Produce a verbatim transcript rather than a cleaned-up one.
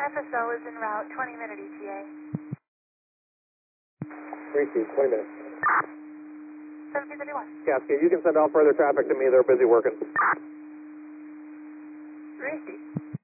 F S O is en route, twenty minute E T A. Tracy, twenty minutes. seventeen thirty-one. Cascade, you can send out further traffic to me. They're busy working. Tracy.